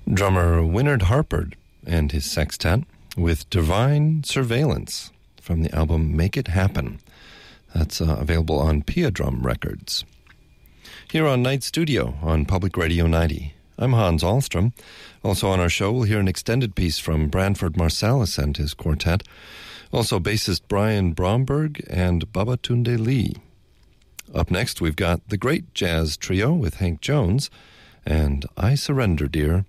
Drummer Wynard Harperd and his sextet with Divine Surveillance from the album Make It Happen. That's available on Pia Drum Records. Here on Night Studio on Public Radio 90, I'm Hans Ahlstrom. Also on our show, we'll hear an extended piece from Branford Marsalis and his quartet. Also bassist Brian Bromberg and Babatunde Lee. Up next, we've got the Great Jazz Trio with Hank Jones and I Surrender, Dear.